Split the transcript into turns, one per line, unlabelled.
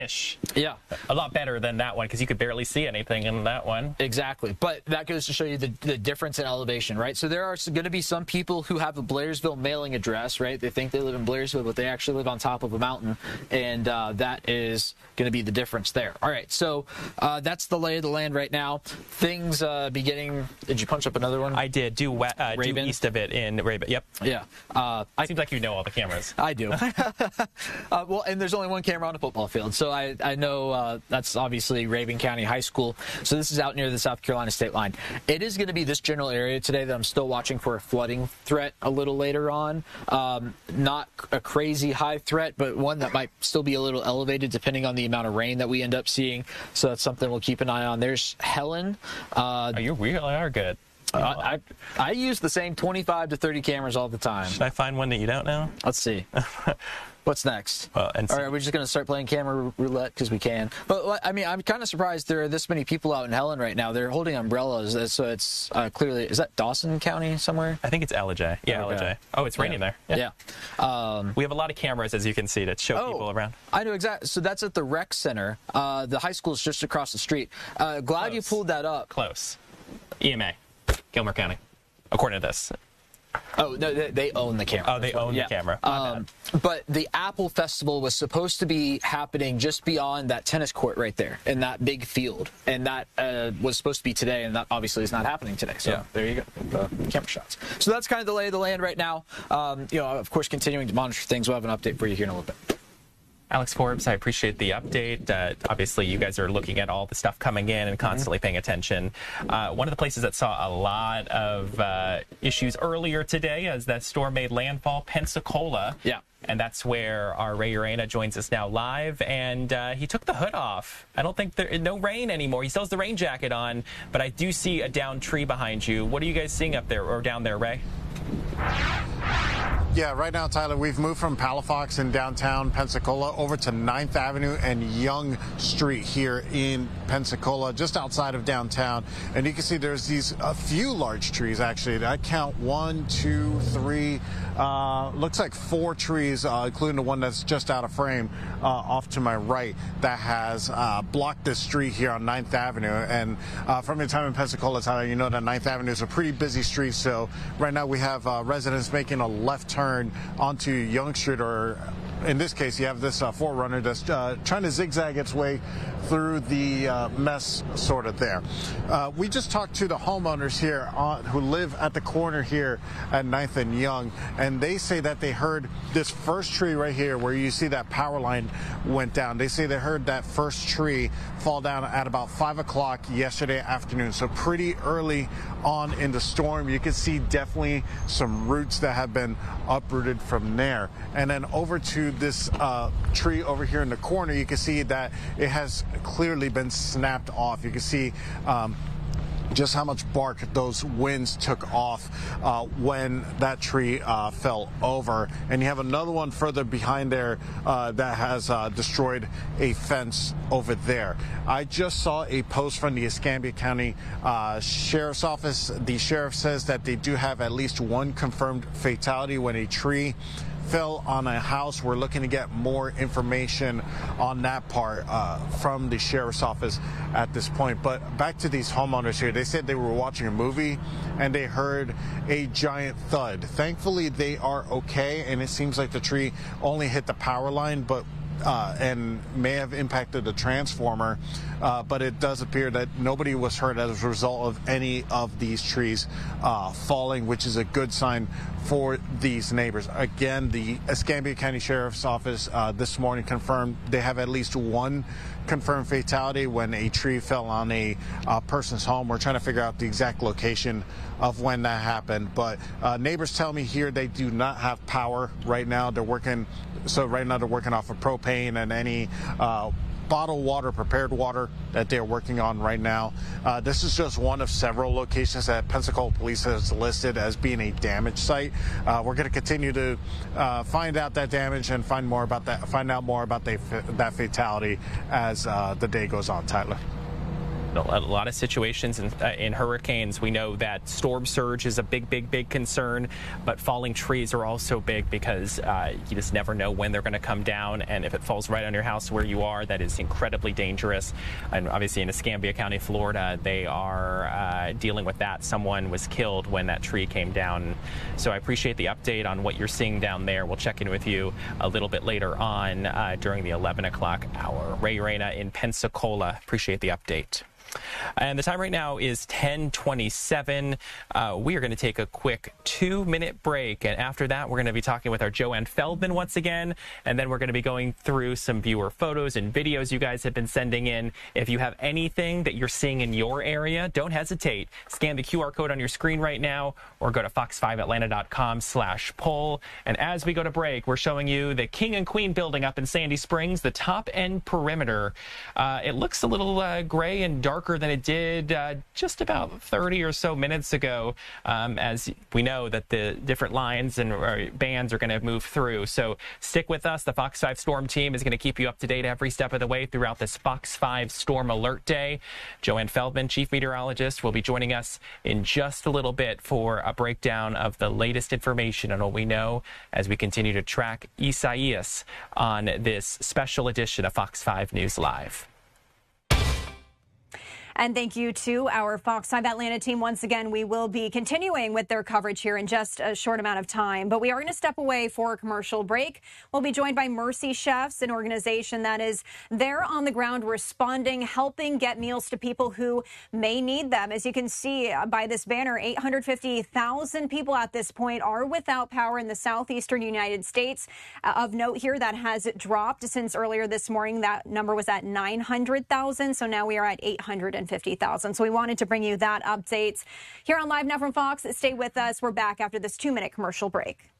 ish.
Yeah.
A lot better than that one because you could barely see anything in that one.
Exactly. But that goes to show you the difference in elevation, right? So there are going to be some people who have a Blairsville mailing address, right? They think they live in Blairsville, but they actually live on top of a mountain, and that is going to be the difference there. All right, so that's the lay of the land right now. Things beginning. Did you punch up another one?
I did. Do east of it in Raven. Yep.
Yeah.
Seems like you know all the cameras.
I do. Well, and there's only one camera on a football field, so I know that's obviously Raven County High School. So this is out near the South Carolina state line. It is going to be this general area today that I'm still watching for a flooding threat a little later on. Not a crazy high threat, but one that might still be a little elevated depending on the amount of rain that we end up seeing. So that's something we'll keep an eye on. There's Helen.
You really are good.
I use the same 25 to 30 cameras all the time.
Should I find one that you don't know?
Let's see. What's next? All right, we're just going to start playing camera roulette because we can. But, I mean, I'm kind of surprised there are this many people out in Helen right now. They're holding umbrellas, so it's clearly... Is that Dawson County somewhere?
I think it's Ellijay. Yeah, okay. Ellijay. Oh, it's raining there.
Yeah.
We have a lot of cameras, as you can see, to show people around.
I know exactly. So that's at the rec center. The high school is just across the street. Glad you pulled that up.
Close. EMA. Gilmer County, according to this.
Oh, no, they own the camera.
Oh, they own the camera.
But the Apple Festival was supposed to be happening just beyond that tennis court right there in that big field. And that was supposed to be today, and that obviously is not happening today. So there you go, camera shots. So that's kind of the lay of the land right now. Of course, continuing to monitor things. We'll have an update for you here in a little bit.
Alex Forbes, I appreciate the update. Obviously, you guys are looking at all the stuff coming in and constantly paying attention. One of the places that saw a lot of issues earlier today as that storm made landfall, Pensacola.
Yeah.
And that's where our Ray Urena joins us now live. And he took the hood off. I don't think no rain anymore. He still has the rain jacket on, but I do see a downed tree behind you. What are you guys seeing up there or down there, Ray?
Yeah, right now, Tyler, we've moved from Palafox in downtown Pensacola over to 9th Avenue and Young Street here in Pensacola, just outside of downtown. And you can see there's a few large trees, actually. I count 1, 2, 3, looks like 4 trees, including the one that's just out of frame off to my right that has blocked this street here on 9th Avenue. And from your time in Pensacola, Tyler, you know that 9th Avenue is a pretty busy street. So right now we have residents making a left turn onto Young Street, or in this case, you have this 4Runner that's trying to zigzag its way through the mess sort of there. We just talked to the homeowners here who live at the corner here at 9th and Young, and they say that they heard this first tree right here where you see that power line went down. They say they heard that first tree fall down at about 5 o'clock yesterday afternoon, so pretty early on in the storm. You can see definitely some roots that have been uprooted from there. And then over to this tree over here in the corner, you can see that it has clearly been snapped off. You can see just how much bark those winds took off when that tree fell over. And you have another one further behind there that has destroyed a fence over there. I just saw a post from the Escambia County Sheriff's Office. The sheriff says that they do have at least one confirmed fatality when a tree fell on a house. We're looking to get more information on that part from the sheriff's office at this point. But back to these homeowners here. They said they were watching a movie and they heard a giant thud. Thankfully, they are okay, and it seems like the tree only hit the power line, but and may have impacted the transformer, but it does appear that nobody was hurt as a result of any of these trees falling, which is a good sign for these neighbors. Again, the Escambia County Sheriff's Office this morning confirmed they have at least one confirmed fatality when a tree fell on a person's home. We're trying to figure out the exact location of when that happened, but neighbors tell me here they do not have power right now. They're working off of propane and any bottled water, prepared water that they're working on right now. This is just one of several locations that Pensacola Police has listed as being a damage site. We're going to continue to find out that damage and find out more about that fatality as the day goes on, Tyler.
a lot of situations in hurricanes, we know that storm surge is a big concern, but falling trees are also big because you just never know when they're going to come down, and if it falls right on your house where you are, that is incredibly dangerous. And obviously in Escambia County, Florida, they are dealing with that. Someone was killed when that tree came down. So I appreciate the update on what you're seeing down there. We'll check in with you a little bit later on during the 11 o'clock hour. Ray Reyna in Pensacola, appreciate the update. And the time right now is 10:27. We are going to take a quick 2-minute break. And after that, we're going to be talking with our Joanne Feldman once again. And then we're going to be going through some viewer photos and videos you guys have been sending in. If you have anything that you're seeing in your area, don't hesitate. Scan the QR code on your screen right now or go to fox5atlanta.com/poll. And as we go to break, we're showing you the King and Queen building up in Sandy Springs, the top end perimeter. It looks a little gray and darker than it did just about 30 or so minutes ago, as we know that the different lines and bands are going to move through. So stick with us. The Fox 5 Storm team is going to keep you up to date every step of the way throughout this Fox 5 Storm Alert Day. Joanne Feldman, chief meteorologist, will be joining us in just a little bit for a breakdown of the latest information on what we know as we continue to track Isaias on this special edition of Fox 5 News Live.
And thank you to our Fox 5 Atlanta team. Once again, we will be continuing with their coverage here in just a short amount of time. But we are going to step away for a commercial break. We'll be joined by Mercy Chefs, an organization that is there on the ground responding, helping get meals to people who may need them. As you can see by this banner, 850,000 people at this point are without power in the southeastern United States. Of note here, that has dropped since earlier this morning. That number was at 900,000. So now we are at 850,000. So we wanted to bring you that update here on Live Now from Fox. Stay with us. We're back after this 2-minute commercial break.